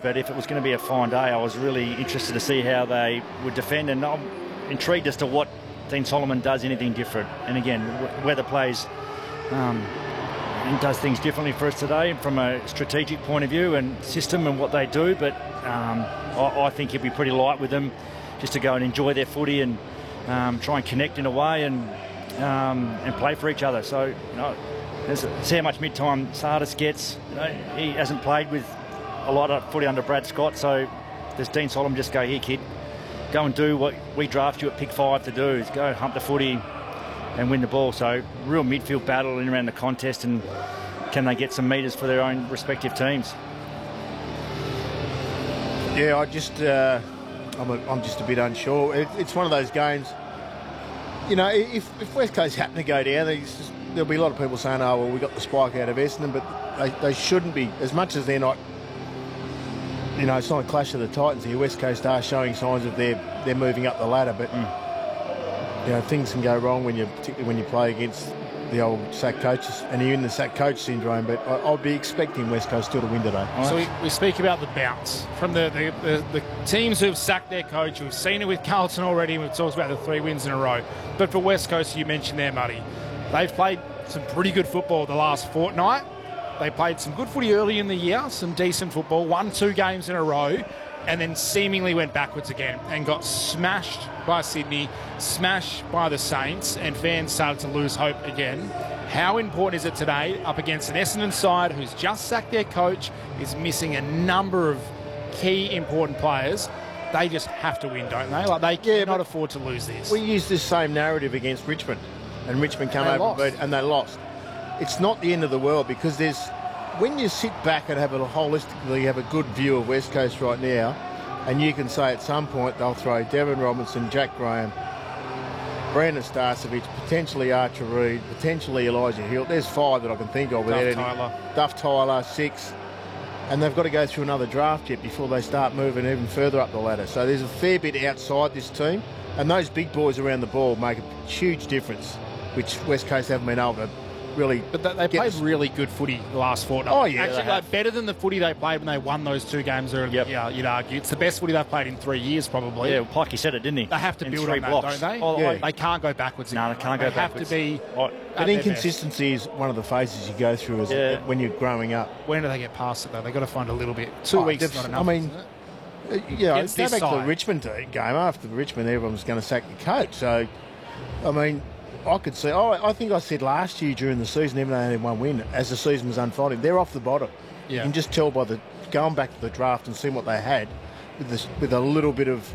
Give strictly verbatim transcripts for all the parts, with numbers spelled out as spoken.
but if it was going to be a fine day, I was really interested to see how they would defend, and I'm intrigued as to what Dean Solomon does anything different. And again, weather plays um, and does things differently for us today from a strategic point of view and system and what they do, but um, I, I think he'll be pretty light with them just to go and enjoy their footy and um, try and connect in a way and um, and play for each other. So, you know, there's a, see how much mid-time Sardis gets. You know, he hasn't played with a lot of footy under Brad Scott, so does Dean Solomon just go, here kid, go and do what we draft you at pick five to do, is go hump the footy and win the ball. So real midfield battle in around the contest, and can they get some metres for their own respective teams? Yeah, I just uh, I'm, a, I'm just a bit unsure. It, it's one of those games, you know, if, if West Coast happen to go down, just, there'll be a lot of people saying, oh, well, we got the spike out of Essendon, but they, they shouldn't be, as much as they're not, you know, it's not a clash of the Titans here. West Coast are showing signs of they're, they're moving up the ladder, but, mm. you know, things can go wrong when you, particularly when you play against the old sack coaches, and you're in the sack coach syndrome, but I, I'll be expecting West Coast still to win today. So we, we speak about the bounce from the, the, the, the teams who've sacked their coach. We've seen it with Carlton already, and we've talked about the three wins in a row. But for West Coast, you mentioned there, Muddy, they've played some pretty good football the last fortnight. They played some good footy early in the year, some decent football, won two games in a row, and then seemingly went backwards again and got smashed by Sydney, smashed by the Saints, and fans started to lose hope again. How important is it today up against an Essendon side who's just sacked their coach, is missing a number of key important players? They just have to win, don't they? Like, they yeah, cannot afford to lose this. We used this same narrative against Richmond, and Richmond came They over lost. and beat- and they lost. It's not the end of the world, because there's, when you sit back and have a holistically have a good view of West Coast right now, and you can say at some point they'll throw Devon Robinson, Jack Graham, Brandon Starcevic, potentially Archer Reed, potentially Elijah Hill. There's five that I can think of. Duff without Tyler. Any, Duff Tyler, six. And they've got to go through another draft yet before they start moving even further up the ladder. So there's a fair bit outside this team. And those big boys around the ball make a huge difference, which West Coast haven't been able to really. But they, they get played the- really good footy the last fortnight. Oh, yeah, Actually, they like, have. better than the footy they played when they won those two games earlier. Yep. Yeah, you'd argue. It's the best footy they've played in three years, probably. Yeah, well, Pikey said it, didn't he? They have to In build three on that, blocks. don't they? Oh, Yeah. They can't go backwards. No, again. they can't go They backwards. have to be. Oh, at But their inconsistency is one of the phases you go through as Yeah. when you're growing up. best. When do they get past it, though? They've got to find a little bit. Two Oh, weeks is they've- not enough. I mean, isn't it? Uh, Yeah, Against go this back to the side. Richmond game. After the Richmond, everyone was going to sack the coach. So, I mean, I could see. Oh, I think I said last year during the season, even though they only had one win, as the season was unfolding, they're off the bottom. Yeah. You can just tell by the going back to the draft and seeing what they had with this, with a little bit of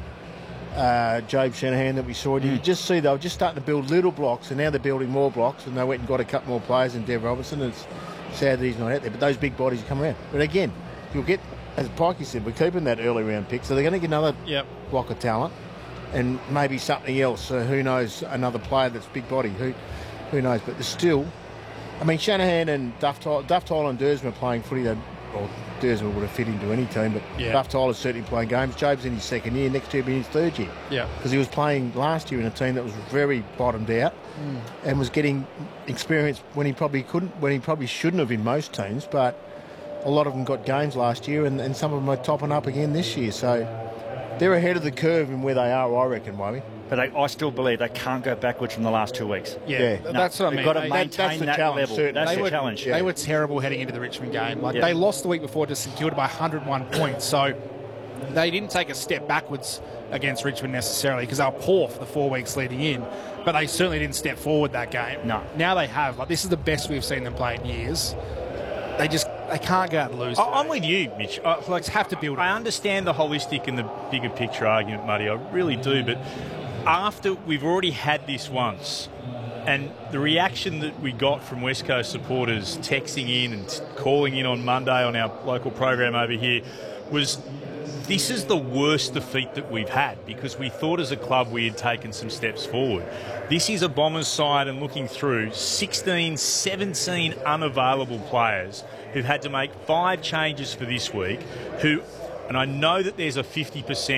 uh, Jabe Shanahan that we saw. You could just see they were just starting to build little blocks, and now they're building more blocks, and they went and got a couple more players in Dev Robinson. And it's sad that he's not out there, but those big bodies come around. But again, you'll get, as Pikey said, we're keeping that early round pick, so they're going to get another Yep. block of talent, and maybe something else. So who knows? Another player that's big body. Who, who knows? But there's still, I mean, Shanahan and Duff Tyler, Duff Tyler and Dersma are playing footy. That, well, Dersma would have fit into any team, but Yeah. Duff Tyler's certainly playing games. Jabe's in his second year. Next year will be his third year. Yeah. Because he was playing last year in a team that was very bottomed out and was getting experience when he probably couldn't, when he probably shouldn't have in most teams. But a lot of them got games last year, and, and some of them are topping up again this year. So they're ahead of the curve in where they are, I reckon, Wavy. But they, I still believe they can't go backwards from the last two weeks. Yeah, Yeah. th- No, that's what I they've mean. got to They- maintain that's the that challenge, level. certainly. That's they the were, challenge. yeah. They were terrible heading into the Richmond game. Like Yeah. they lost the week before to St Kilda by one hundred one points. So they didn't take a step backwards against Richmond necessarily because they were poor for the four weeks leading in. But they certainly didn't step forward that game. No. Now they have. Like this is the best we've seen them play in years. They just they can't go out and lose. I- I'm with you, Mitch. I, Like like, have to build. I it. understand the holistic and the bigger picture argument, Muddy. I really do. But after we've already had this once, and the reaction that we got from West Coast supporters texting in and t- calling in on Monday on our local program over here was, this is the worst defeat that we've had because we thought as a club we had taken some steps forward. This is a Bombers side, and looking through, sixteen, seventeen unavailable players who've had to make five changes for this week, who, and I know that there's a fifty percent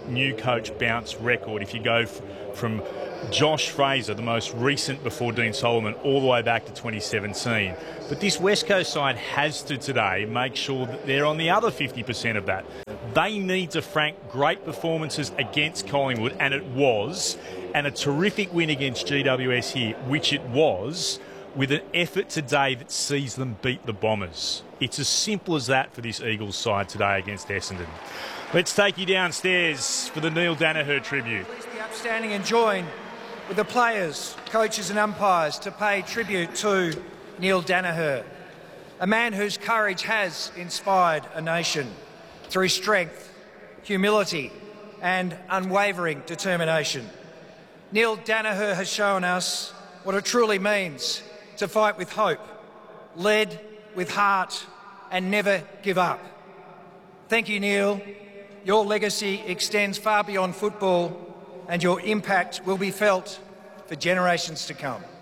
new coach bounce record if you go f- from Josh Fraser, the most recent before Dean Solomon, all the way back to twenty seventeen. But this West Coast side has to today make sure that they're on the other fifty percent of that. They need to frank great performances against Collingwood, and it was, and a terrific win against G W S here, which it was, with an effort today that sees them beat the Bombers. It's as simple as that for this Eagles side today against Essendon. Let's take you downstairs for the Neil Daniher tribute. Please be upstanding and join with the players, coaches and umpires to pay tribute to Neil Daniher, a man whose courage has inspired a nation through strength, humility and unwavering determination. Neil Daniher has shown us what it truly means to fight with hope, lead with heart and never give up. Thank you, Neil. Your legacy extends far beyond football and your impact will be felt for generations to come.